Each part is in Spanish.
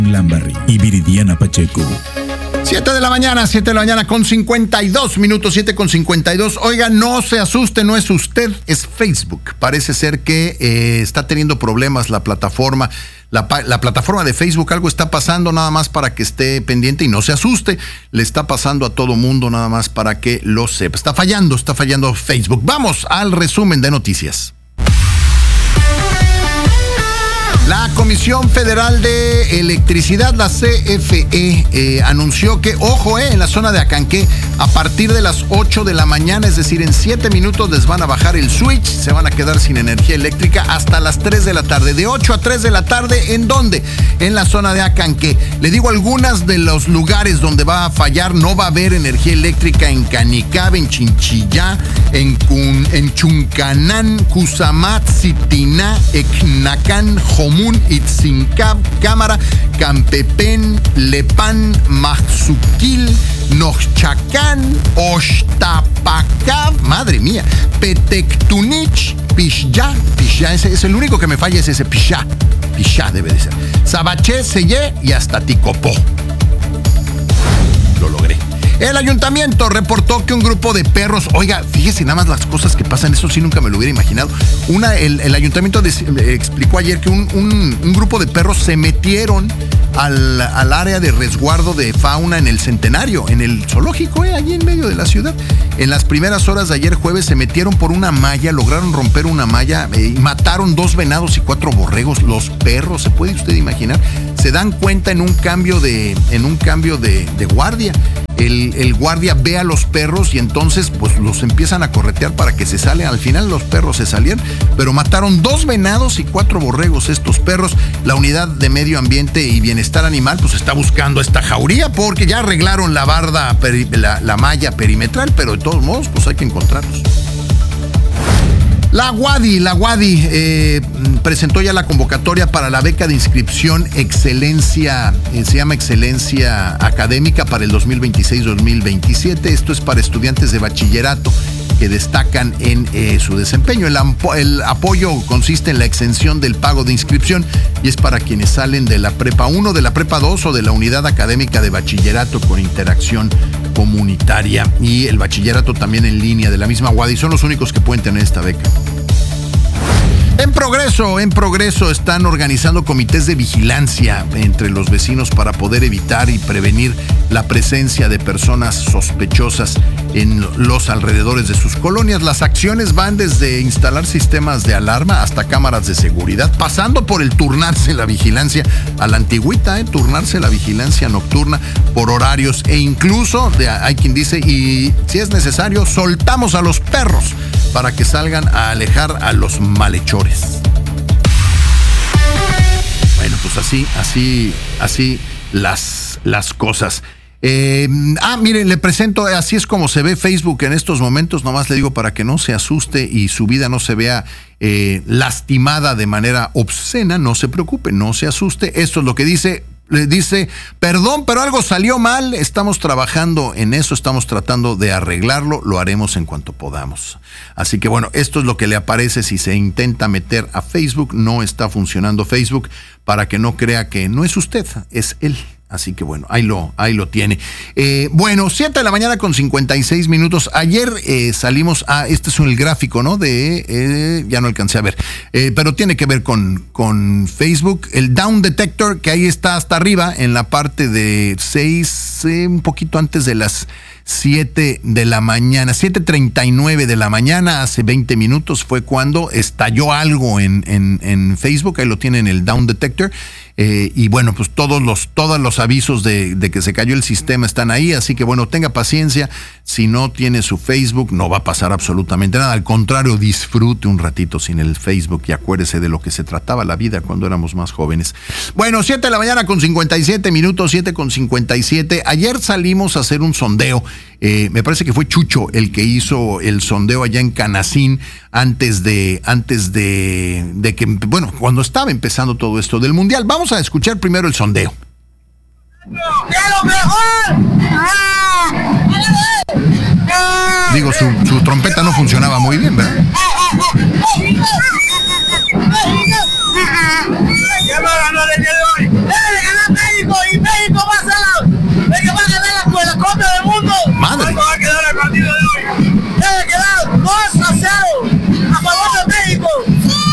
Lambarri y Viridiana Pacheco. 7 de la mañana con 52 minutos, 7:52. Oiga, no se asuste, no es usted, es Facebook. Parece ser que está teniendo problemas la plataforma. La plataforma de Facebook, algo está pasando, nada más para que esté pendiente y no se asuste. Le está pasando a todo mundo, nada más para que lo sepa. Está fallando Facebook. Vamos al resumen de noticias. La Comisión Federal de Electricidad, la CFE, anunció que, en la zona de Acanqué, a partir de las 8 de la mañana, es decir, en 7 minutos les van a bajar el switch, se van a quedar sin energía eléctrica hasta las 3 de la tarde. De 8 a 3 de la tarde, ¿en dónde? En la zona de Acanqué. Le digo algunos de los lugares donde va a fallar. No va a haber energía eléctrica en Canicabe, en Chinchillá, en Chuncanán, Cusamat, Citiná, Ecnacán, Jomún, Itzincab, Cámara, Campepen, Lepán, Maxuquil, Nochacán, Oxtapacab, madre mía, Petectunich, Pixyá, ese es el único que me falla, es ese Pixyá debe de ser, Sabaché, Sellé y hasta Ticopó. Lo logré. El ayuntamiento reportó que un grupo de perros, oiga, fíjese nada más las cosas que pasan, eso sí nunca me lo hubiera imaginado. El ayuntamiento explicó ayer que un grupo de perros se metieron al área de resguardo de fauna en el Centenario, en el zoológico, allí en medio de la ciudad. En las primeras horas de ayer jueves se metieron por una malla, lograron romper una malla y mataron 2 venados y 4 borregos. Los perros, ¿se puede usted imaginar? Se dan cuenta en un cambio de guardia. El guardia ve a los perros y entonces pues los empiezan a corretear para que se salen. Al final los perros se salieron, pero mataron 2 venados y 4 borregos estos perros. La unidad de medio ambiente y bienestar animal pues está buscando esta jauría porque ya arreglaron la barda, la malla perimetral, pero de todos modos pues hay que encontrarlos. La UADY presentó ya la convocatoria para la beca de inscripción Excelencia, se llama Excelencia Académica para el 2026-2027. Esto es para estudiantes de bachillerato que destacan en su desempeño. El apoyo consiste en la exención del pago de inscripción y es para quienes salen de la Prepa 1, de la Prepa 2 o de la unidad académica de bachillerato con interacción comunitaria y el bachillerato también en línea de la misma UADY. Son los únicos que pueden tener esta beca. En progreso están organizando comités de vigilancia entre los vecinos para poder evitar y prevenir la presencia de personas sospechosas en los alrededores de sus colonias. Las acciones van desde instalar sistemas de alarma hasta cámaras de seguridad, pasando por el turnarse la vigilancia a la antigüita, turnarse la vigilancia nocturna por horarios e incluso, hay quien dice, y si es necesario, soltamos a los perros para que salgan a alejar a los malhechores. Bueno, pues así las cosas. Miren, le presento, así es como se ve Facebook en estos momentos. Nomás le digo para que no se asuste y su vida no se vea lastimada de manera obscena. No se preocupe, no se asuste. Esto es lo que dice. Le dice, perdón, pero algo salió mal, estamos trabajando en eso, estamos tratando de arreglarlo, lo haremos en cuanto podamos. Así que bueno, esto es lo que le aparece si se intenta meter a Facebook. No está funcionando Facebook, para que no crea que no es usted, es él. Así que bueno, ahí lo tiene. 7 de la mañana con 56 minutos. Ayer salimos este es el gráfico, ¿no? Ya no alcancé a ver. Pero tiene que ver con Facebook. El Down Detector, que ahí está hasta arriba, en la parte de 6, un poquito antes de las 7 de la mañana, 7:39 de la mañana, hace 20 minutos fue cuando estalló algo en Facebook. Ahí lo tienen, el Down Detector. Y bueno, pues todos los avisos de que se cayó el sistema están ahí, así que bueno, tenga paciencia. Si no tiene su Facebook, no va a pasar absolutamente nada. Al contrario, disfrute un ratito sin el Facebook y acuérdese de lo que se trataba la vida cuando éramos más jóvenes. Bueno, 7 de la mañana con 57 minutos, 7:57. Ayer salimos a hacer un sondeo. Me parece que fue Chucho el que hizo el sondeo allá en Canacín antes de que, bueno, cuando estaba empezando todo esto del Mundial. Vamos a escuchar primero el sondeo. Digo, su trompeta no funcionaba muy bien, ¿verdad?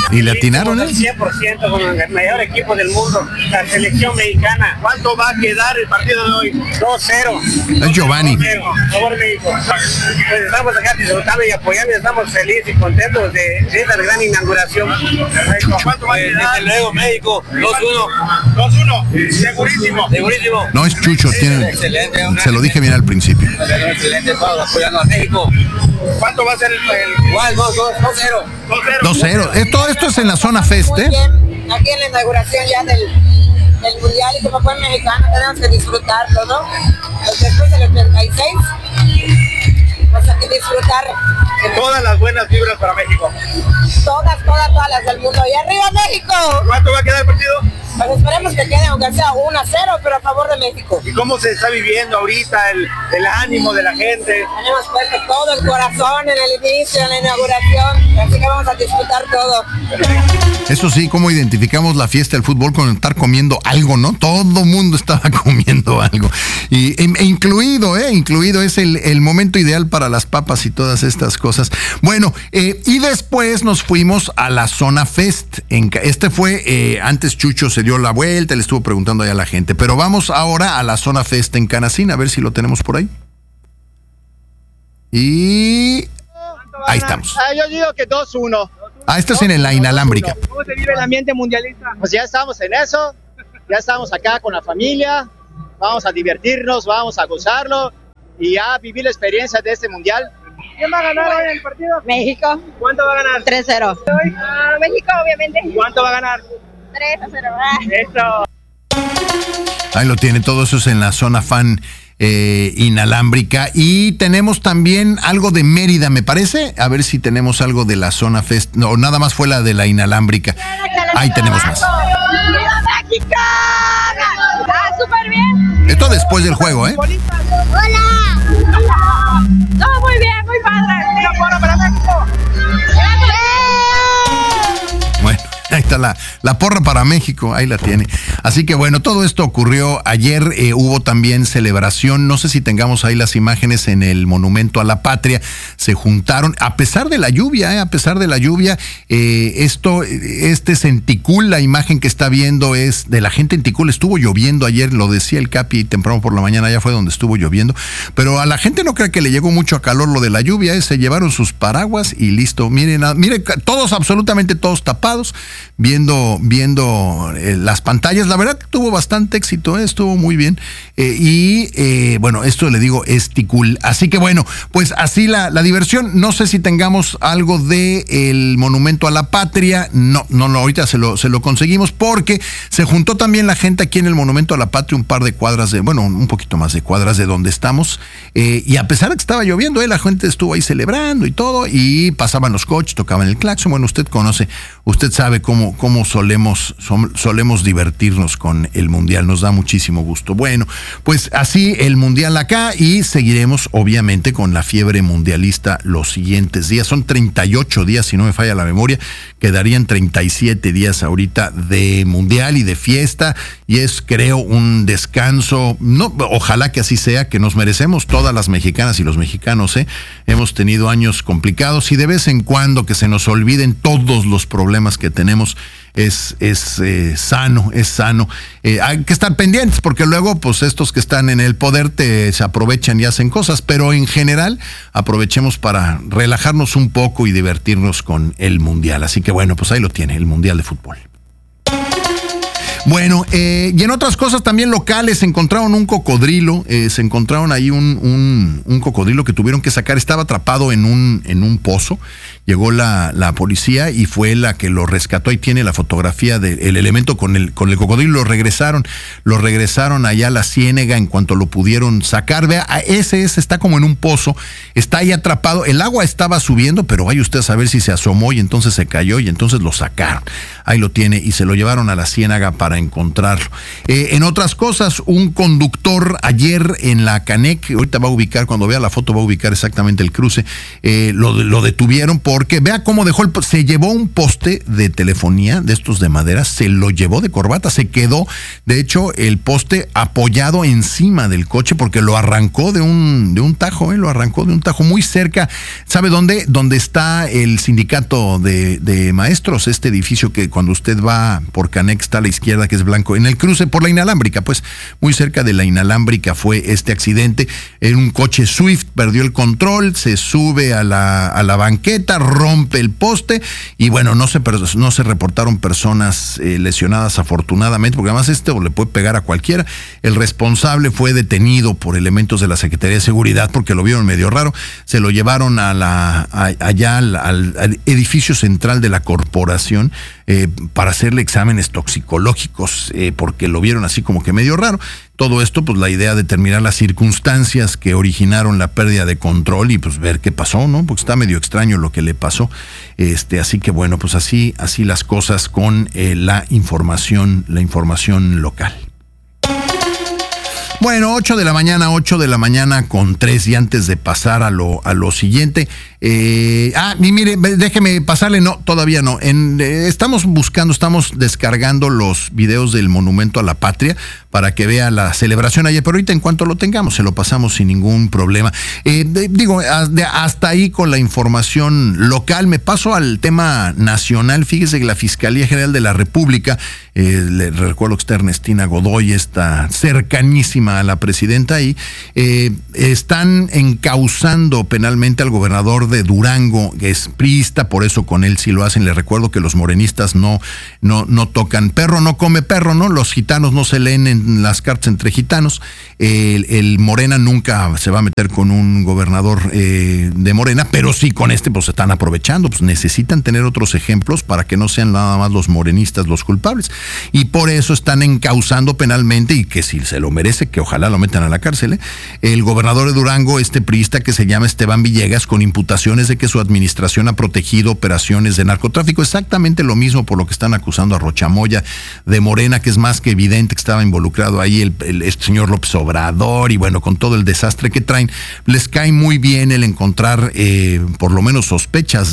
Y le atinaron, ¿eh? 100% con el mejor equipo del mundo, la selección mexicana. ¿Cuánto va a quedar el partido de hoy? 2-0. Es Giovanni. 2-0, favor México. Pues estamos acá disfrutando y apoyando, estamos felices y contentos de esta gran inauguración. Perfecto. ¿Cuánto va a quedar? Desde luego México, 2-1. 2-1. Segurísimo. Segurísimo. No es Chucho, tiene, excelente, se lo dije bien al principio. Excelente, todos apoyando a México. ¿Cuánto va a ser el igual, 2-0. 2-0. Todo esto es en la zona Fest, Muy ¿eh? bien, aquí en la inauguración ya del Mundial y como buen mexicano tenemos que disfrutarlo, ¿no? Pues después del 86, pues hay que disfrutar Todas las buenas vibras para México. todas las del mundo. ¡Y arriba México! ¿Cuánto va a quedar el partido? Pues esperemos que quede aunque sea 1-0, pero a favor de México. ¿Y cómo se está viviendo ahorita el ánimo de la gente? Tenemos puesto todo el corazón en el inicio, en la inauguración, así que vamos a disfrutar todo. Eso sí, cómo identificamos la fiesta del fútbol con estar comiendo algo, ¿no? Todo mundo estaba comiendo algo. Incluido es el momento ideal para las papas y todas estas cosas. Bueno, y después nos fuimos a la zona Fest. Este fue, antes Chucho se dio la vuelta, le estuvo preguntando ahí a la gente. Pero vamos ahora a la zona Fest en Canacín, a ver si lo tenemos por ahí. Y ahí estamos. Yo digo que 2-1. Este es en la inalámbrica. ¿Cómo se vive el ambiente mundialista? Pues ya estamos en eso, ya estamos acá con la familia, vamos a divertirnos, vamos a gozarlo y ya vivir la experiencia de este mundial. ¿Quién va a ganar hoy el partido? México. ¿Cuánto va a ganar? 3-0. México, obviamente. ¿Cuánto va a ganar? 3-0. Eso. Ahí lo tiene, todo eso es en la zona fan inalámbrica. Y tenemos también algo de Mérida, me parece. A ver si tenemos algo de la zona Fest. No, nada más fue la de la inalámbrica. Ahí tenemos más. ¡Viva México! ¡Ah, súper bien! Esto después del juego, ¿eh? ¡Hola! No, muy bien, muy padre. ¡Una porra para México! Bueno, ahí está la porra para México, ahí la tiene. Así que bueno, todo esto ocurrió ayer, hubo también celebración, no sé si tengamos ahí las imágenes en el Monumento a la Patria, se juntaron, a pesar de la lluvia, este es en Ticul, la imagen que está viendo es de la gente en Ticul, estuvo lloviendo ayer, lo decía el Capi temprano por la mañana, ya fue donde estuvo lloviendo, pero a la gente no cree que le llegó mucho a calor lo de la lluvia, se llevaron sus paraguas y listo, miren, todos, absolutamente todos tapados, viendo las pantallas. La verdad que tuvo bastante éxito, estuvo muy bien. Bueno, esto le digo es Ticul. Así que bueno, pues así la diversión. No sé si tengamos algo de el Monumento a la Patria. No, ahorita se lo conseguimos porque se juntó también la gente aquí en el Monumento a la Patria, un par de cuadras un poquito más de cuadras de donde estamos. Y a pesar de que estaba lloviendo, la gente estuvo ahí celebrando y todo, y pasaban los coches, tocaban el claxon. Bueno, usted sabe cómo solemos divertirnos con el Mundial, nos da muchísimo gusto. Bueno, pues así el Mundial acá y seguiremos obviamente con la fiebre mundialista los siguientes días. Son 38 días, si no me falla la memoria, quedarían 37 días ahorita de Mundial y de fiesta, y es, creo, un descanso, ojalá que así sea, que nos merecemos todas las mexicanas y los mexicanos, hemos tenido años complicados y de vez en cuando que se nos olviden todos los problemas que tenemos es sano. Hay que estar pendientes porque luego pues estos que están en el poder se aprovechan y hacen cosas, pero en general aprovechemos para relajarnos un poco y divertirnos con el Mundial. Así que bueno, pues ahí lo tiene, el Mundial de Fútbol. Bueno, y en otras cosas también locales, se encontraron un cocodrilo, se encontraron ahí un cocodrilo que tuvieron que sacar, estaba atrapado en un pozo, llegó la policía y fue la que lo rescató, ahí tiene la fotografía del elemento con el cocodrilo, lo regresaron allá a la ciénega en cuanto lo pudieron sacar. Vea, ese está como en un pozo, está ahí atrapado, el agua estaba subiendo, pero vaya usted a saber si se asomó y entonces se cayó y entonces lo sacaron, ahí lo tiene y se lo llevaron a la ciénaga para para encontrarlo. En otras cosas, un conductor ayer en la Canec, ahorita va a ubicar, cuando vea la foto va a ubicar exactamente el cruce, lo detuvieron porque vea cómo se llevó un poste de telefonía de estos de madera, se lo llevó de corbata, se quedó, de hecho, el poste apoyado encima del coche porque lo arrancó de un tajo, lo arrancó de un tajo muy cerca. ¿Sabe dónde? Donde está el sindicato de maestros, este edificio que cuando usted va por Canec está a la izquierda, que es blanco, en el cruce por la Inalámbrica, pues muy cerca de la Inalámbrica fue este accidente. En un coche Swift perdió el control, se sube a la banqueta, rompe el poste y bueno, no se reportaron personas lesionadas afortunadamente, porque además le puede pegar a cualquiera. El responsable fue detenido por elementos de la Secretaría de Seguridad porque lo vieron medio raro. Se lo llevaron allá al edificio central de la corporación para hacerle exámenes toxicológicos porque lo vieron así como que medio raro. Todo esto, pues la idea de determinar las circunstancias que originaron la pérdida de control y pues ver qué pasó, ¿no? Porque está medio extraño lo que le pasó. Así que bueno, pues así las cosas con la información local. Bueno, 8 de la mañana con 3, y antes de pasar a lo siguiente, y mire, déjeme pasarle, no, todavía no, estamos descargando los videos del Monumento a la Patria para que vea la celebración ayer, pero ahorita en cuanto lo tengamos se lo pasamos sin ningún problema. Hasta ahí con la información local. Me paso al tema nacional. Fíjese que la Fiscalía General de la República, le recuerdo que está Ernestina Godoy, está cercanísima a la presidenta ahí, están encausando penalmente al gobernador de Durango, que es priista, por eso con él sí lo hacen. Le recuerdo que los morenistas no tocan perro, no come perro, ¿no? Los gitanos no se leen en las cartas entre gitanos. El Morena nunca se va a meter con un gobernador de Morena, pero sí con pues se están aprovechando, pues necesitan tener otros ejemplos para que no sean nada más los morenistas los culpables. Y por eso están encausando penalmente, y que si se lo merece, que ojalá lo metan a la cárcel, el gobernador de Durango, este priista que se llama Esteban Villegas, con imputaciones de que su administración ha protegido operaciones de narcotráfico, exactamente lo mismo por lo que están acusando a Rocha Moya de Morena, que es más que evidente que estaba involucrado ahí el señor López Obrador, y bueno, con todo el desastre que traen, les cae muy bien el encontrar por lo menos sospechas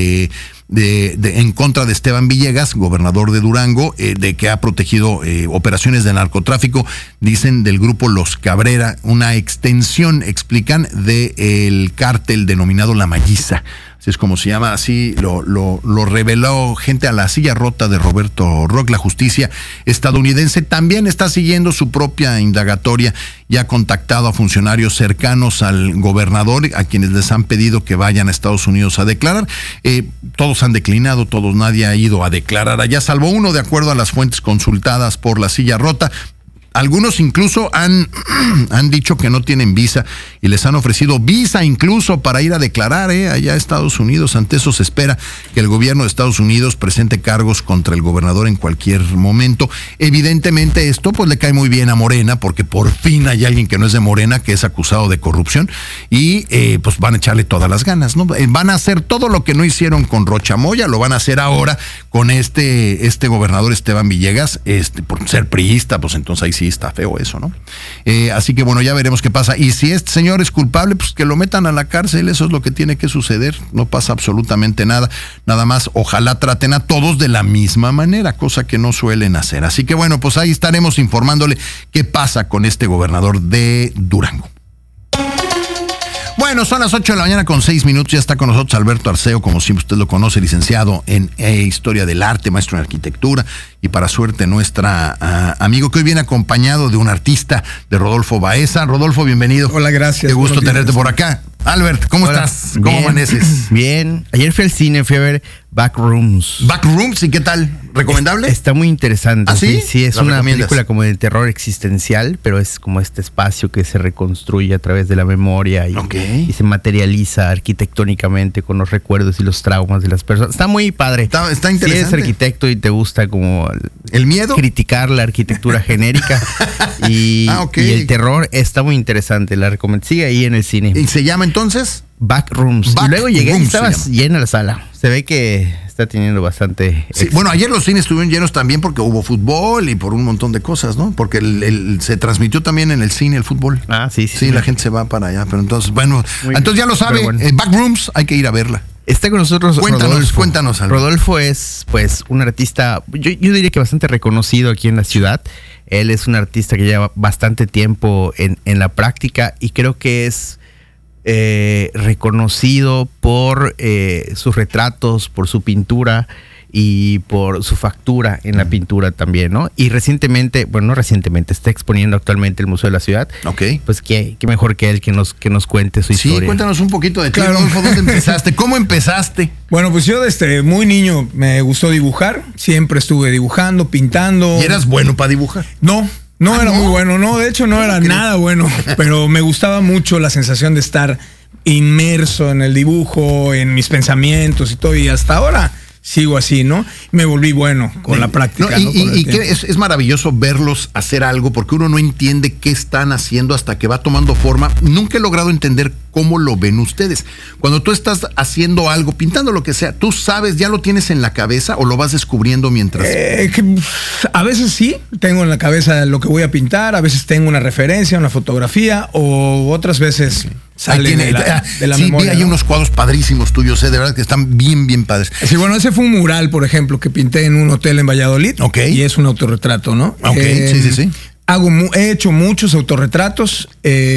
en contra de Esteban Villegas, gobernador de Durango, de que ha protegido operaciones de narcotráfico, dicen del grupo Los Cabrera, una extensión, explican, del cártel denominado La Malliza. Así es como se llama, así lo reveló gente a la silla rota de Roberto Rock. La justicia estadounidense también está siguiendo su propia indagatoria y ha contactado a funcionarios cercanos al gobernador, a quienes les han pedido que vayan a Estados Unidos a declarar. Todos han declinado, nadie ha ido a declarar allá, salvo uno, de acuerdo a las fuentes consultadas por la silla rota. Algunos incluso han dicho que no tienen visa y les han ofrecido visa incluso para ir a declarar allá a Estados Unidos. Ante eso se espera que el gobierno de Estados Unidos presente cargos contra el gobernador en cualquier momento. Evidentemente esto pues le cae muy bien a Morena, porque por fin hay alguien que no es de Morena que es acusado de corrupción, y pues van a echarle todas las ganas, ¿no? Van a hacer todo lo que no hicieron con Rocha Moya, lo van a hacer ahora con este gobernador Esteban Villegas, por ser priista, pues entonces ahí sí está feo eso, ¿no? Así que bueno, ya veremos qué pasa. Y si este señor es culpable, pues que lo metan a la cárcel, eso es lo que tiene que suceder. No pasa absolutamente nada. Nada más, ojalá traten a todos de la misma manera, cosa que no suelen hacer. Así que bueno, pues ahí estaremos informándole qué pasa con este gobernador de Durango. Bueno, son las 8 de la mañana con 6 minutos. Ya está con nosotros Alberto Arceo, como siempre usted lo conoce, licenciado en Historia del Arte, maestro en Arquitectura, y para suerte nuestra amigo, que hoy viene acompañado de un artista, de Rodolfo Baeza. Rodolfo, bienvenido. Hola, gracias. Qué gusto tenerte por acá. Albert, ¿cómo estás? ¿Cómo amaneces? Bien. Ayer fui al cine, fui a ver Backrooms. Backrooms, ¿y qué tal? ¿Recomendable? Está muy interesante. ¿Ah, sí? Sí, es una película como de terror existencial, pero es como este espacio que se reconstruye a través de la memoria y se materializa arquitectónicamente con los recuerdos y los traumas de las personas. Está muy padre. Está interesante. Si eres arquitecto y te gusta como el miedo, criticar la arquitectura genérica y el terror, está muy interesante. La recomiendo. Sigue ahí en el cine. ¿Y se llama entonces? Backrooms. Y luego llegué y estaba llena la sala. Se ve que está teniendo bastante... Sí, bueno, ayer los cines estuvieron llenos también porque hubo fútbol y por un montón de cosas, ¿no? Porque se transmitió también en el cine el fútbol. Ah, sí. Sí, la gente se va para allá. Pero entonces, bueno, entonces ya lo sabe, bueno. Backrooms, hay que ir a verla. Está con nosotros Cuéntanos algo. Rodolfo es, pues, un artista, yo diría que bastante reconocido aquí en la ciudad. Él es un artista que lleva bastante tiempo en la práctica y creo que es reconocido por sus retratos, por su pintura y por su factura en la pintura también, ¿no? Y recientemente, bueno, no recientemente, está exponiendo actualmente el Museo de la Ciudad. Ok. Pues qué mejor que él que nos cuente su historia. Sí, cuéntanos un poquito de ti, Rodolfo, ¿dónde empezaste? ¿Cómo empezaste? Bueno, pues yo desde muy niño me gustó dibujar, siempre estuve dibujando, pintando. ¿Y eras bueno para dibujar? No era muy bueno, no, de hecho no era nada bueno, pero me gustaba mucho la sensación de estar inmerso en el dibujo, en mis pensamientos y todo, y hasta ahora sigo así, ¿no? Me volví bueno con la práctica. Y que es maravilloso verlos hacer algo porque uno no entiende qué están haciendo hasta que va tomando forma. Nunca he logrado entender cómo lo ven ustedes. Cuando tú estás haciendo algo, pintando lo que sea, ¿tú sabes, ya lo tienes en la cabeza o lo vas descubriendo mientras? A veces sí, tengo en la cabeza lo que voy a pintar, a veces tengo una referencia, una fotografía, o otras veces sale de la memoria. Sí, hay unos cuadros padrísimos tuyos, de verdad que están bien padres. Sí, bueno, ese fue un mural, por ejemplo, que pinté en un hotel en Valladolid. Ok. Y es un autorretrato, ¿no? Ok, sí. He hecho muchos autorretratos,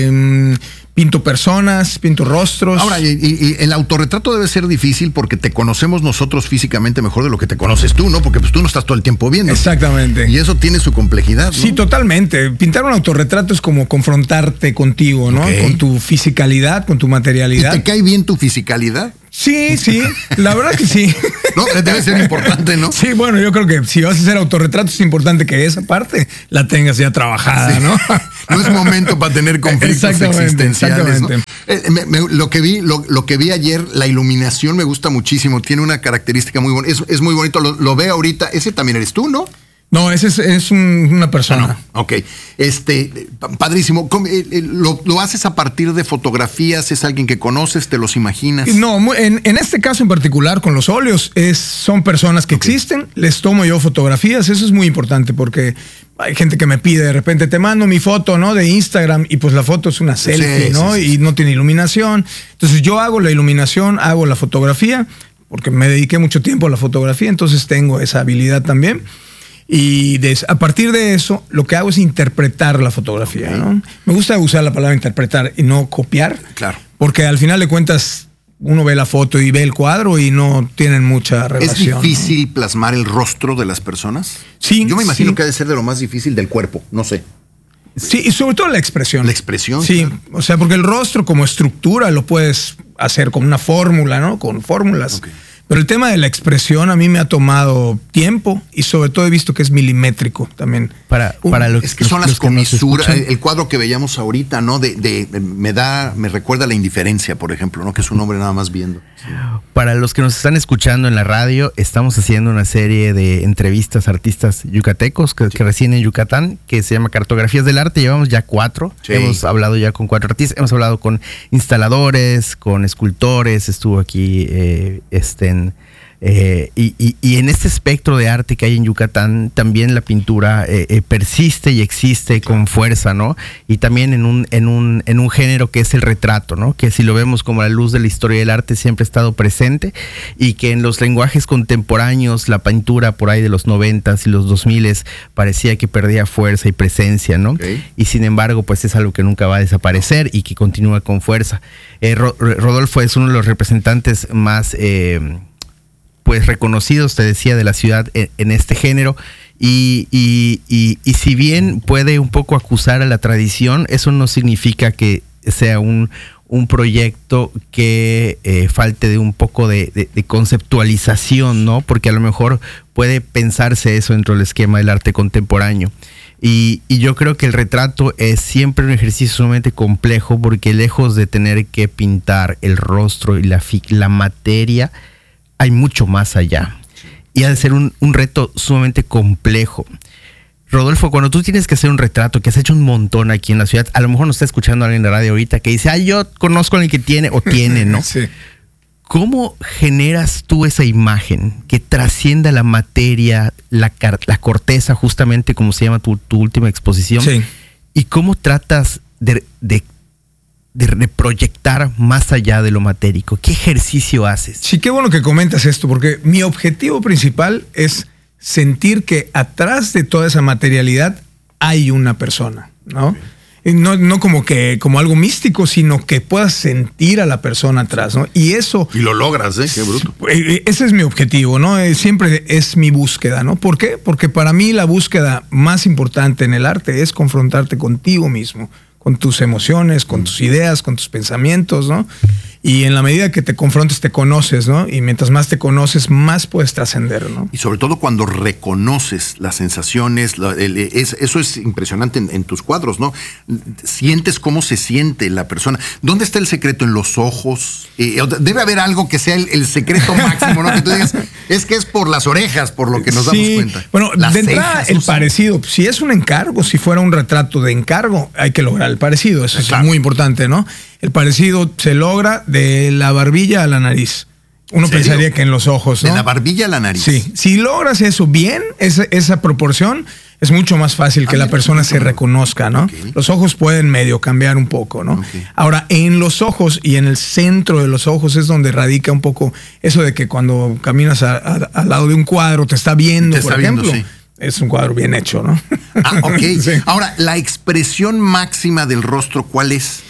pinto personas, pinto rostros. Ahora, y el autorretrato debe ser difícil porque te conocemos nosotros físicamente mejor de lo que te conoces tú, ¿no? Porque pues tú no estás todo el tiempo viendo. Exactamente. Y eso tiene su complejidad, ¿no? Sí, totalmente. Pintar un autorretrato es como confrontarte contigo, ¿no? Okay. Con tu fisicalidad, con tu materialidad. ¿Y te cae bien tu fisicalidad? Sí, la verdad que sí. No, debe ser importante, ¿no? Sí, bueno, yo creo que si vas a hacer autorretratos es importante que esa parte la tengas ya trabajada, sí. ¿no? No es momento para tener conflictos existenciales, ¿no? Lo que vi ayer, la iluminación me gusta muchísimo, tiene una característica muy bonita, es muy bonito, lo veo ahorita, ese también eres tú, ¿no? No, ese es una persona. Ok, padrísimo. ¿Lo haces a partir de fotografías? ¿Es alguien que conoces? ¿Te los imaginas? No, en este caso en particular con los óleos son personas que existen, les tomo yo fotografías, eso es muy importante porque hay gente que me pide de repente, te mando mi foto, ¿no? De Instagram y pues la foto es una selfie, ¿no? Sí. Y no tiene iluminación. Entonces yo hago la iluminación, hago la fotografía, porque me dediqué mucho tiempo a la fotografía, entonces tengo esa habilidad también. Y a partir de eso, lo que hago es interpretar la fotografía, ¿no? Me gusta usar la palabra interpretar y no copiar. Claro. Porque al final de cuentas, uno ve la foto y ve el cuadro y no tienen mucha relación. ¿Es difícil plasmar el rostro de las personas? Sí. Yo me imagino que ha de ser de lo más difícil del cuerpo, no sé. Sí, y sobre todo la expresión. La expresión. Sí, claro. O sea, porque el rostro como estructura lo puedes hacer con una fórmula, ¿no? Con fórmulas. Okay. Pero el tema de la expresión a mí me ha tomado tiempo y sobre todo he visto que es milimétrico también. Es que son las comisuras, el cuadro que veíamos ahorita, ¿no? Me recuerda la indiferencia, por ejemplo, ¿no? Que es un hombre nada más viendo. Para los que nos están escuchando en la radio, estamos haciendo una serie de entrevistas a artistas yucatecos que residen en Yucatán, que se llama Cartografías del Arte. Llevamos ya 4. Sí. Hemos hablado ya con 4 artistas. Hemos hablado con instaladores, con escultores. Estuvo aquí y en este espectro de arte que hay en Yucatán, también la pintura persiste y existe con fuerza, ¿no? Y también en un género que es el retrato, ¿no? Que si lo vemos como la luz de la historia del arte siempre ha estado presente y que en los lenguajes contemporáneos la pintura por ahí de los 90s y los 2000s parecía que perdía fuerza y presencia, ¿no? Okay. Y sin embargo, pues es algo que nunca va a desaparecer y que continúa con fuerza. Rodolfo es uno de los representantes más pues reconocidos, te decía, de la ciudad en este género y si bien puede un poco acusar a la tradición, eso no significa que sea un proyecto que falte de un poco de conceptualización, ¿no? Porque a lo mejor puede pensarse eso dentro del esquema del arte contemporáneo. Y yo creo que el retrato es siempre un ejercicio sumamente complejo porque lejos de tener que pintar el rostro y la materia, hay mucho más allá. Y ha de ser un reto sumamente complejo. Rodolfo, cuando tú tienes que hacer un retrato, que has hecho un montón aquí en la ciudad, a lo mejor nos está escuchando alguien de radio ahorita que dice, yo conozco a alguien que tiene o tiene, ¿no? Sí. ¿Cómo generas tú esa imagen que trascienda la materia, la corteza, justamente como se llama tu última exposición? Sí. ¿Y cómo tratas de proyectar más allá de lo matérico? ¿Qué ejercicio haces? Sí, qué bueno que comentas esto, porque mi objetivo principal es sentir que atrás de toda esa materialidad hay una persona, ¿no? No como algo místico, sino que puedas sentir a la persona atrás, ¿no? Y eso... Y lo logras, qué bruto. Ese es mi objetivo, ¿no? Siempre es mi búsqueda, ¿no? ¿Por qué? Porque para mí la búsqueda más importante en el arte es confrontarte contigo mismo, con tus emociones, con tus ideas, con tus pensamientos, ¿no? Y en la medida que te confrontes, te conoces, ¿no? Y mientras más te conoces, más puedes trascender, ¿no? Y sobre todo cuando reconoces las sensaciones, eso es impresionante en tus cuadros, ¿no? Sientes cómo se siente la persona. ¿Dónde está el secreto? ¿En los ojos? Debe haber algo que sea el secreto máximo, ¿no? Que tú digas, es que es por las orejas, por lo que nos damos cuenta. Bueno, las de entrada, cejas, el parecido. Si es un encargo, si fuera un retrato de encargo, hay que lograr el parecido. Eso es muy importante, ¿no? El parecido se logra de la barbilla a la nariz. Uno pensaría que en los ojos, ¿no? De la barbilla a la nariz. Sí. Si logras eso bien, esa proporción, es mucho más fácil que la persona se reconozca, ¿no? Okay. Los ojos pueden medio cambiar un poco, ¿no? Okay. Ahora, en los ojos y en el centro de los ojos es donde radica un poco eso de que cuando caminas al lado de un cuadro te está viendo, por ejemplo. Sí. Es un cuadro bien hecho, ¿no? Ok. Sí. Ahora, la expresión máxima del rostro, ¿cuál es?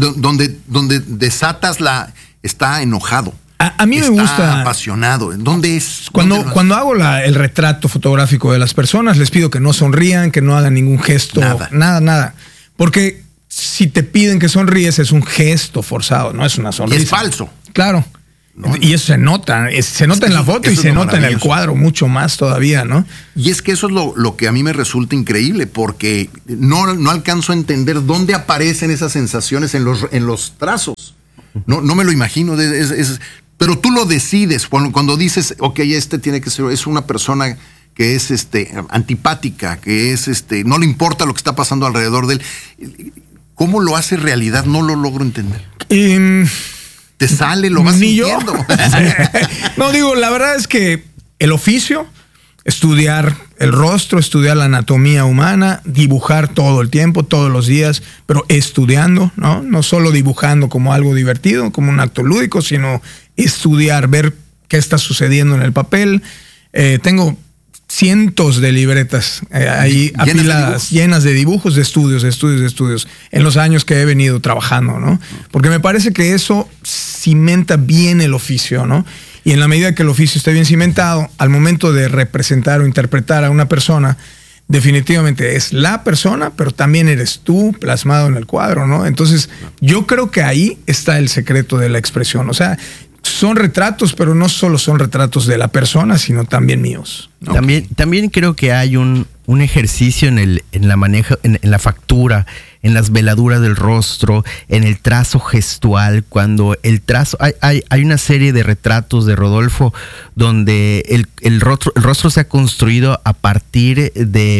Donde desatas está enojado. A mí me gusta. Está apasionado. ¿Dónde es? Cuando hago el retrato fotográfico de las personas, les pido que no sonrían, que no hagan ningún gesto. Nada. Porque si te piden que sonríes, es un gesto forzado, no es una sonrisa. Y es falso. Claro. No. Y eso se nota en la foto y se nota en el cuadro mucho más todavía, ¿no? Y es que eso es lo que a mí me resulta increíble, porque no alcanzo a entender dónde aparecen esas sensaciones en los trazos. No me lo imagino, pero tú lo decides cuando dices, ok, tiene que ser, es una persona que es antipática, que es no le importa lo que está pasando alrededor de él. ¿Cómo lo hace realidad? No lo logro entender. Te sale, lo vas sintiendo. No, digo, la verdad es que el oficio, estudiar el rostro, estudiar la anatomía humana, dibujar todo el tiempo, todos los días, pero estudiando, ¿no? No solo dibujando como algo divertido, como un acto lúdico, sino estudiar, ver qué está sucediendo en el papel. Tengo cientos de libretas ahí apiladas, llenas de dibujos, de estudios, en los años que he venido trabajando, ¿no? Porque me parece que eso cimenta bien el oficio, ¿no? Y en la medida que el oficio esté bien cimentado, al momento de representar o interpretar a una persona, definitivamente es la persona, pero también eres tú plasmado en el cuadro, ¿no? Entonces, yo creo que ahí está el secreto de la expresión. O sea, son retratos, pero no solo son retratos de la persona, sino también míos. También creo que hay un ejercicio en la factura, en las veladuras del rostro, en el trazo gestual. Cuando el trazo, hay una serie de retratos de Rodolfo donde el rostro se ha construido a partir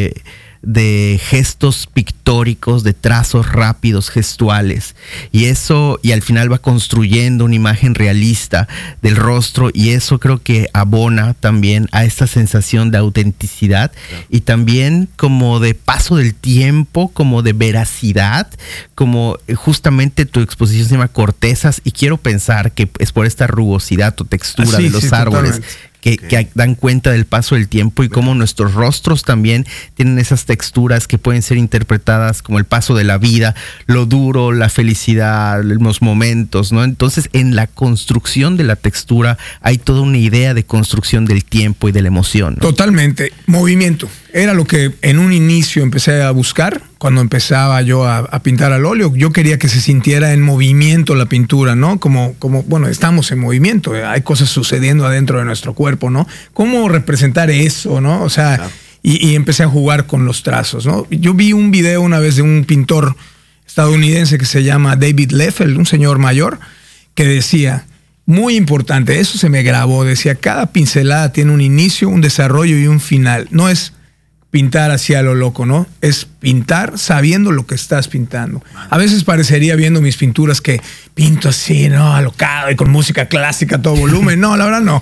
de gestos pictóricos, de trazos rápidos, gestuales, y al final va construyendo una imagen realista del rostro, y eso creo que abona también a esta sensación de autenticidad y también como de paso del tiempo, como de veracidad, como justamente tu exposición se llama Cortezas, y quiero pensar que es por esta rugosidad o textura de los árboles. Totalmente. Que dan cuenta del paso del tiempo y cómo nuestros rostros también tienen esas texturas que pueden ser interpretadas como el paso de la vida, lo duro, la felicidad, los momentos, ¿no? Entonces, en la construcción de la textura hay toda una idea de construcción del tiempo y de la emoción, ¿no? Totalmente. Movimiento. Era lo que en un inicio empecé a buscar cuando empezaba yo a pintar al óleo. Yo quería que se sintiera en movimiento la pintura, ¿no? Como bueno, estamos en movimiento, hay cosas sucediendo adentro de nuestro cuerpo, ¿no? ¿Cómo representar eso, no? O sea, claro. y empecé a jugar con los trazos, ¿no? Yo vi un video una vez de un pintor estadounidense que se llama David Leffel, un señor mayor, que decía, muy importante, eso se me grabó, decía, cada pincelada tiene un inicio, un desarrollo y un final. No es pintar hacia lo loco, ¿no? Es pintar sabiendo lo que estás pintando. A veces parecería viendo mis pinturas que pinto así, ¿no? Alocado y con música clásica a todo volumen. No, la verdad no.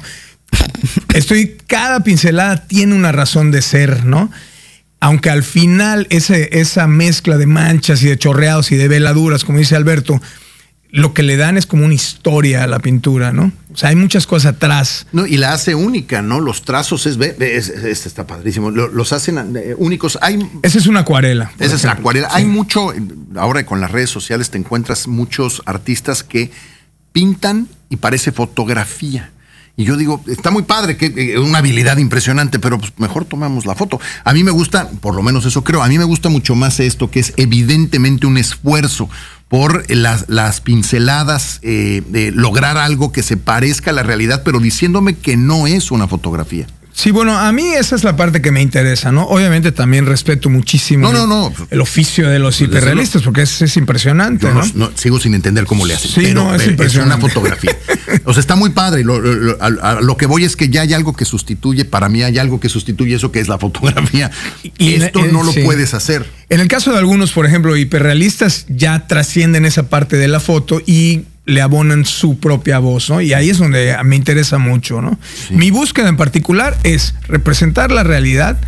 Cada pincelada tiene una razón de ser, ¿no? Aunque al final esa mezcla de manchas y de chorreados y de veladuras, como dice Alberto, lo que le dan es como una historia a la pintura, ¿no? O sea, hay muchas cosas atrás. No, y la hace única, ¿no? Los trazos este está padrísimo. Los hacen únicos. Esa es una acuarela. Esa es acuarela. Sí. Hay mucho, ahora con las redes sociales te encuentras muchos artistas que pintan y parece fotografía. Y yo digo, está muy padre, que una habilidad impresionante, pero pues mejor tomamos la foto. A mí me gusta, por lo menos eso creo, a mí me gusta mucho más esto, que es evidentemente un esfuerzo por las pinceladas, de lograr algo que se parezca a la realidad, pero diciéndome que no es una fotografía. Sí, bueno, a mí esa es la parte que me interesa, ¿no? Obviamente también respeto muchísimo el oficio de los hiperrealistas, porque es impresionante, ¿no? Sigo sin entender cómo le hacen. Sí, pero es impresionante. Es una fotografía. O sea, está muy padre. A lo que voy es que ya hay algo que sustituye, para mí hay algo que sustituye eso que es la fotografía. Y esto no lo puedes hacer. En el caso de algunos, por ejemplo, hiperrealistas ya trascienden esa parte de la foto y le abonan su propia voz, ¿no? Y ahí es donde me interesa mucho, ¿no? Sí. Mi búsqueda en particular es representar la realidad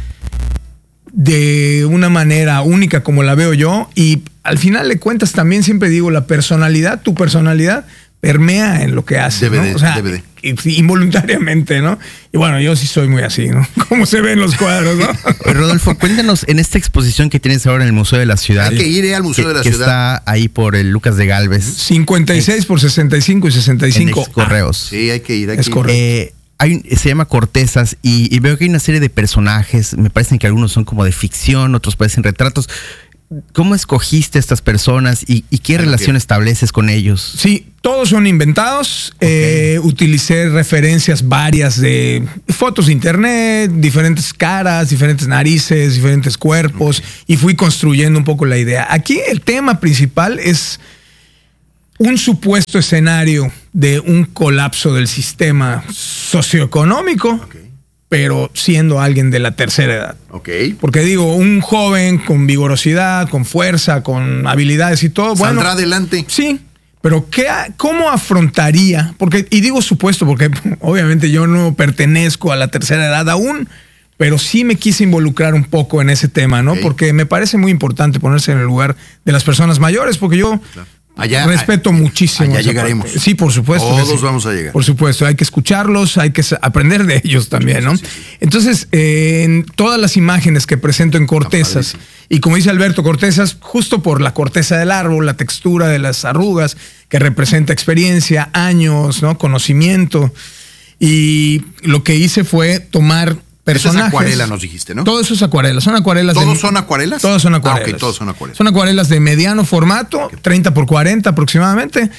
de una manera única como la veo yo, y al final de cuentas también siempre digo, tu personalidad permea en lo que haces, ¿no? O sea, involuntariamente, ¿no? Y bueno, yo sí soy muy así, ¿no? Como se ven los cuadros, ¿no? Rodolfo, cuéntanos, en esta exposición que tienes ahora en el Museo de la Ciudad. Hay que ir al Museo de la Ciudad. Que está ahí por el Lucas de Gálvez. 56 por 65 y 65. En Correos. Sí, hay que ir. Es correcto. Se llama Cortezas y veo que hay una serie de personajes, me parecen que algunos son como de ficción, otros parecen retratos. ¿Cómo escogiste a estas personas y qué relación estableces con ellos? Sí, todos son inventados. Okay. Utilicé referencias varias de fotos de internet, diferentes caras, diferentes narices, diferentes cuerpos, y fui construyendo un poco la idea. Aquí el tema principal es un supuesto escenario de un colapso del sistema socioeconómico. Okay. Pero siendo alguien de la tercera edad. Okay. Porque digo, un joven con vigorosidad, con fuerza, con habilidades y todo, bueno. ¿Saldrá adelante? Sí, pero ¿cómo afrontaría? Y digo supuesto, porque obviamente yo no pertenezco a la tercera edad aún, pero sí me quise involucrar un poco en ese tema, ¿no? Okay. Porque me parece muy importante ponerse en el lugar de las personas mayores, porque yo... Claro. Respeto muchísimo. Allá llegaremos. Sí, por supuesto. Todos vamos a llegar. Por supuesto, hay que escucharlos, hay que aprender de ellos también, ¿no? Sí. Entonces, en todas las imágenes que presento en Cortezas, y como dice Alberto, Cortezas, justo por la corteza del árbol, la textura de las arrugas, que representa experiencia, años, ¿no? Conocimiento. Y lo que hice fue tomar personajes. Esa es acuarela, nos dijiste, ¿no? Todo eso es acuarela. Son acuarelas. ¿Todos son acuarelas? Todos son acuarelas. Ah, ok, todos son acuarelas. Son acuarelas de mediano formato, 30 por 40 aproximadamente.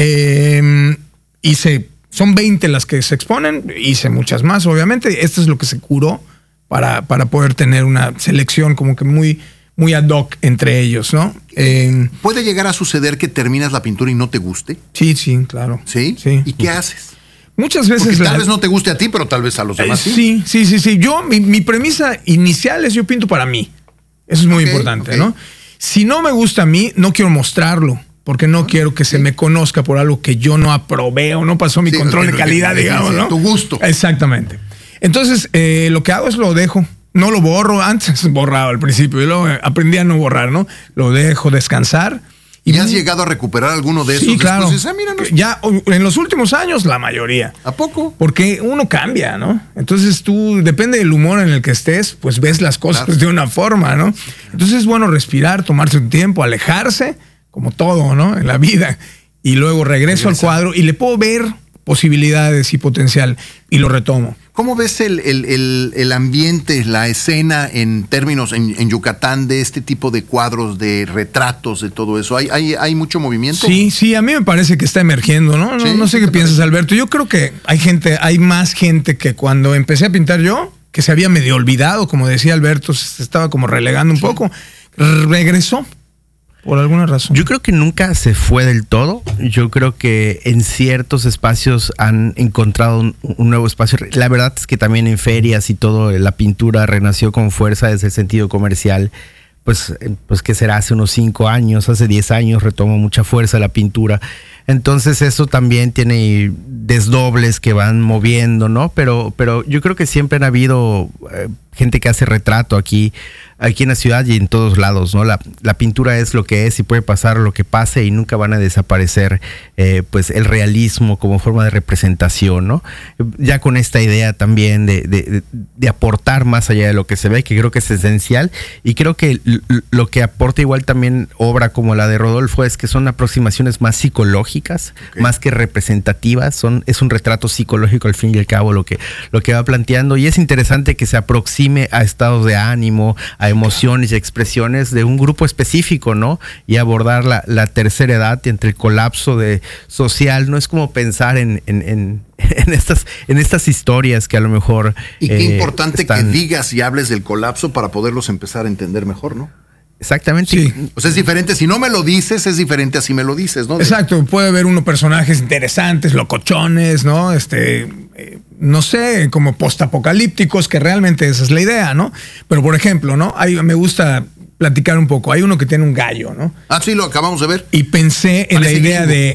Son 20 las que se exponen. Hice muchas más, obviamente. Esto es lo que se curó para poder tener una selección como que muy, muy ad hoc entre ellos, ¿no? ¿Puede llegar a suceder que terminas la pintura y no te guste? Sí, claro. ¿Sí? Sí. ¿Y qué haces? Muchas veces... Porque tal vez no te guste a ti, pero tal vez a los demás sí. Yo, mi premisa inicial es yo pinto para mí. Eso es muy importante, ¿no? Si no me gusta a mí, no quiero mostrarlo, porque no quiero que se me conozca por algo que yo no aprobé o no pasó mi control de calidad, digamos, ¿no? Tu gusto. Exactamente. Entonces, lo que hago es lo dejo. No lo borro. Antes borraba al principio y luego aprendí a no borrar, ¿no? Lo dejo descansar. ¿Y has llegado a recuperar alguno de esos? Sí, claro. Después, ya en los últimos años, la mayoría. ¿A poco? Porque uno cambia, ¿no? Entonces tú, depende del humor en el que estés, pues ves las cosas de una forma, ¿no? Entonces es bueno respirar, tomarse un tiempo, alejarse, como todo, ¿no? En la vida. Y luego regreso al cuadro y le puedo ver posibilidades y potencial y lo retomo. ¿Cómo ves el ambiente, la escena en términos en Yucatán de este tipo de cuadros, de retratos, de todo eso? ¿Hay mucho movimiento? Sí, a mí me parece que está emergiendo, ¿no? No sé qué piensas, Alberto. Yo creo que hay más gente que cuando empecé a pintar yo, que se había medio olvidado, como decía Alberto, se estaba como relegando un poco, regresó. por alguna razón. Yo creo que nunca se fue del todo. Yo creo que en ciertos espacios han encontrado un nuevo espacio. La verdad es que también en ferias y todo, la pintura renació con fuerza desde el sentido comercial. Pues que será hace unos 5 años, hace 10 años retomó mucha fuerza la pintura. Entonces eso también tiene desdobles que van moviendo, ¿no? Pero yo creo que siempre han habido gente que hace retrato aquí en la ciudad y en todos lados, ¿no? La pintura es lo que es y puede pasar lo que pase y nunca van a desaparecer pues el realismo como forma de representación, ¿no? Ya con esta idea también de aportar más allá de lo que se ve, que creo que es esencial, y creo que lo que aporta igual también obra como la de Rodolfo es que son aproximaciones más psicológicas, más que representativas, es un retrato psicológico al fin y al cabo lo que va planteando, y es interesante que se aproxime a estados de ánimo, a emociones y expresiones de un grupo específico, ¿no? Y abordar la tercera edad entre el colapso social. No es como pensar en estas historias que a lo mejor... Y qué importante que digas y hables del colapso para poderlos empezar a entender mejor, ¿no? Exactamente. Sí. O sea, es diferente. Si no me lo dices, es diferente así me lo dices, ¿no? Exacto. Puede haber personajes interesantes, locochones, ¿no? No sé, como postapocalípticos, que realmente esa es la idea, ¿no? Pero, por ejemplo, ¿no? Me gusta platicar un poco. Hay uno que tiene un gallo, ¿no? Ah, sí, lo acabamos de ver. Y pensé en la idea de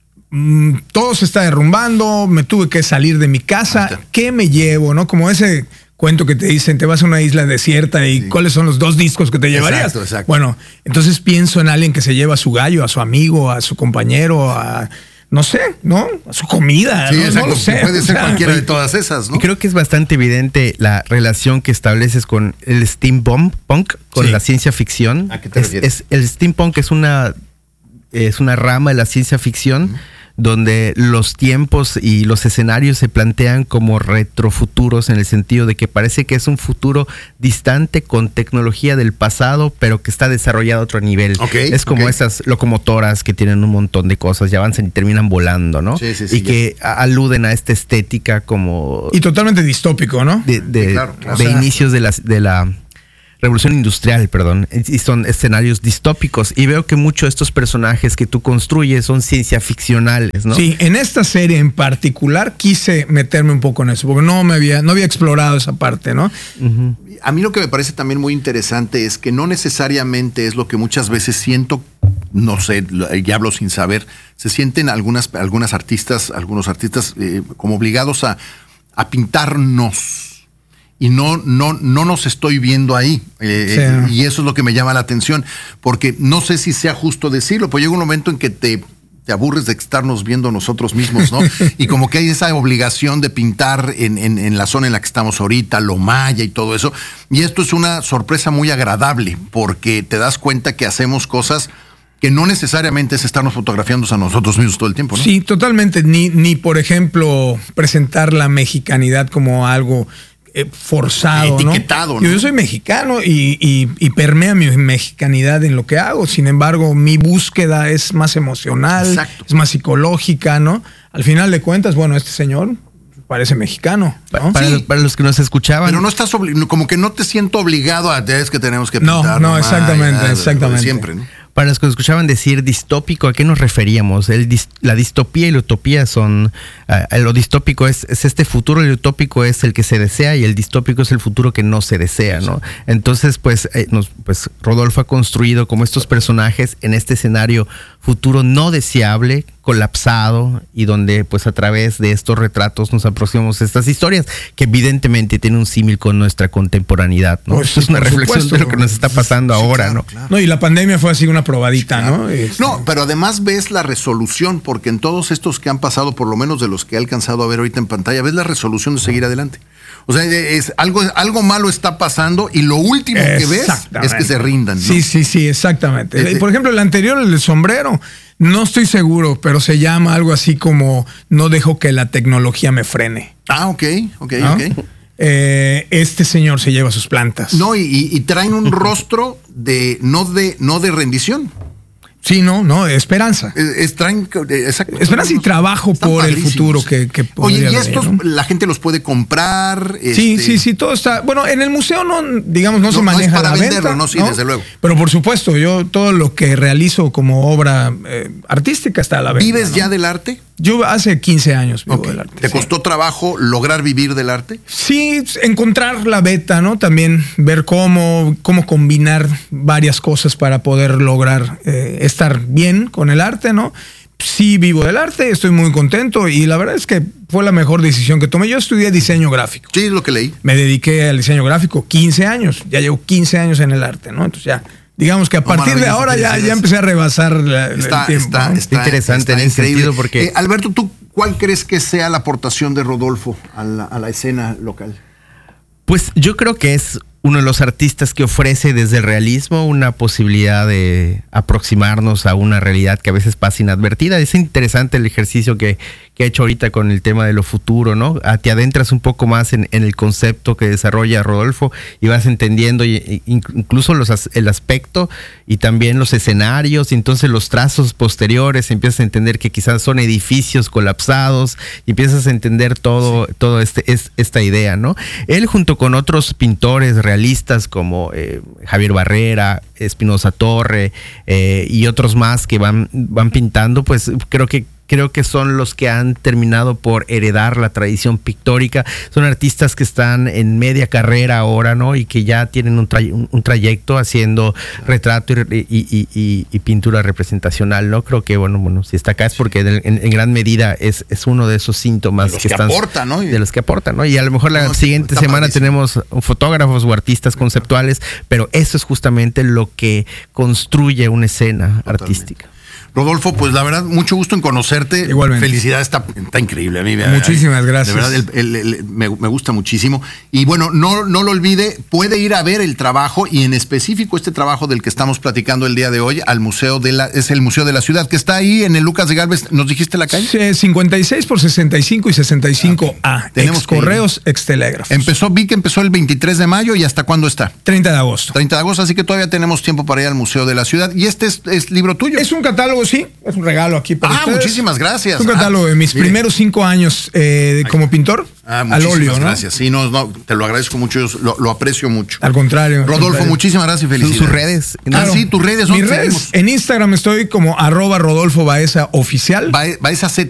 todo se está derrumbando, me tuve que salir de mi casa, ¿qué me llevo, no? Como ese cuento que te dicen, te vas a una isla desierta y ¿cuáles son los 2 discos que te llevarías? Exacto. Bueno, entonces pienso en alguien que se lleva a su gallo, a su amigo, a su compañero, a... No sé, ¿no? A su comida. Sí, no, exacto. No lo sé. Puede ser cualquiera de todas esas, ¿no? Y creo que es bastante evidente la relación que estableces con el steampunk, con la ciencia ficción. ¿A qué te refieres? El steampunk es una rama de la ciencia ficción donde los tiempos y los escenarios se plantean como retrofuturos, en el sentido de que parece que es un futuro distante con tecnología del pasado, pero que está desarrollado a otro nivel. Es como esas locomotoras que tienen un montón de cosas y avanzan y terminan volando, ¿no? Sí, y que aluden a esta estética como... Y totalmente distópico, ¿no? Claro. De inicios de la Revolución Industrial, y son escenarios distópicos, y veo que muchos de estos personajes que tú construyes son ciencia ficcionales, ¿no? Sí, en esta serie en particular quise meterme un poco en eso, porque no había explorado esa parte, ¿no? Uh-huh. A mí lo que me parece también muy interesante es que no necesariamente es lo que muchas veces siento, no sé, ya hablo sin saber, se sienten algunos artistas como obligados a pintarnos. Y no nos estoy viendo ahí. Y eso es lo que me llama la atención. Porque no sé si sea justo decirlo, pues llega un momento en que te aburres de estarnos viendo nosotros mismos, ¿no? Y como que hay esa obligación de pintar en la zona en la que estamos ahorita, lo maya y todo eso. Y esto es una sorpresa muy agradable, porque te das cuenta que hacemos cosas que no necesariamente es estarnos fotografiando a nosotros mismos todo el tiempo, ¿no? Sí, totalmente. Ni por ejemplo, presentar la mexicanidad como algo... forzado, etiquetado, ¿no? Yo soy mexicano y permea mi mexicanidad en lo que hago. Sin embargo, mi búsqueda es más emocional, es más psicológica, ¿no? Al final de cuentas, bueno, este señor parece mexicano, ¿no? Para los que nos escuchaban. Pero no estás como que no te siento obligado a es que tenemos que pintar. No, exactamente. Siempre, ¿no? Para los que nos escuchaban decir distópico, ¿a qué nos referíamos? La distopía y la utopía son... lo distópico es este futuro, el utópico es el que se desea y el distópico es el futuro que no se desea, ¿no? Entonces, pues Rodolfo ha construido como estos personajes en este escenario futuro no deseable, colapsado, y donde pues a través de estos retratos nos aproximamos a estas historias que evidentemente tienen un símil con nuestra contemporaneidad, ¿no? Pues, esto es una reflexión de lo que nos está pasando ahora, claro, ¿no? Claro. No, y la pandemia fue así una probadita, claro. ¿no? No, pero además ves la resolución, porque en todos estos que han pasado, por lo menos de los que he alcanzado a ver ahorita en pantalla, ves la resolución de seguir adelante. O sea, algo malo está pasando y lo último que ves es que se rindan, ¿no? Sí, exactamente. Por ejemplo, el anterior, el del sombrero, no estoy seguro, pero se llama algo así como no dejo que la tecnología me frene. Ah, ok. ¿No? Este señor se lleva sus plantas. No, y traen un rostro no de rendición. Sí, no, esperanza. Exacto. Esperanza y trabajo por el futuro que Oye, ¿y podría estos venir, ¿no? la gente los puede comprar? Sí, todo está. Bueno, en el museo no se maneja es para la venderlo, venta, ¿no? Sí, desde luego. Pero por supuesto, yo todo lo que realizo como obra artística está a la venta. ¿Vives ¿no? ya del arte? Yo hace 15 años vivo del arte. ¿Te costó trabajo lograr vivir del arte? Sí, encontrar la beta, ¿no? También ver cómo combinar varias cosas para poder lograr estar bien con el arte, ¿no? Sí vivo del arte, estoy muy contento y la verdad es que fue la mejor decisión que tomé. Yo estudié diseño gráfico. Sí, es lo que leí. Me dediqué al diseño gráfico 15 años. Ya llevo 15 años en el arte, ¿no? Entonces ya... Digamos que a partir de ahora ya empecé a rebasar el tiempo. Está interesante en ese sentido porque... Alberto, ¿tú cuál crees que sea la aportación de Rodolfo a la escena local? Pues yo creo que es uno de los artistas que ofrece desde el realismo una posibilidad de aproximarnos a una realidad que a veces pasa inadvertida. Es interesante el ejercicio que ha hecho ahorita con el tema de lo futuro, ¿no? Te adentras un poco más en el concepto que desarrolla Rodolfo y vas entendiendo incluso el aspecto y también los escenarios, y entonces los trazos posteriores, empiezas a entender que quizás son edificios colapsados y empiezas a entender todo esta idea, ¿no? Él junto con otros pintores realistas como Javier Barrera, Espinosa Torre y otros más que van pintando, pues creo que son los que han terminado por heredar la tradición pictórica. Son artistas que están en media carrera ahora, ¿no? Y que ya tienen un trayecto haciendo retrato y pintura representacional, ¿no? Creo que, bueno, si está acá es porque en gran medida es uno de esos síntomas de los que aportan, ¿no? Y a lo mejor la siguiente semana tenemos fotógrafos o artistas conceptuales, pero eso es justamente lo que construye una escena artística. Rodolfo, pues la verdad, mucho gusto en conocerte. Igualmente. Felicidades, está increíble. A mí muchísimas gracias. De verdad, me gusta muchísimo. Y bueno, no lo olvide, puede ir a ver el trabajo y en específico este trabajo del que estamos platicando el día de hoy al Museo es el Museo de la Ciudad, que está ahí en el Lucas de Gálvez. ¿Nos dijiste la calle? 56 por 65 y 65A. Tenemos correos, extelégrafos. Vi que empezó el 23 de mayo y ¿hasta cuándo está? 30 de agosto. 30 de agosto, así que todavía tenemos tiempo para ir al Museo de la Ciudad. Y este es libro tuyo. Es un catálogo, sí, es un regalo aquí para ustedes. Muchísimas gracias. Es un catálogo de mis primeros 5 años como pintor al óleo, ¿no? Gracias. Sí, te lo agradezco mucho, lo aprecio mucho. Al contrario. Rodolfo, muchísimas gracias y felicidades. Sus redes. Claro. Sí, tus redes. Mis redes, en Instagram estoy como @Rodolfo Baeza Oficial. Baeza Z.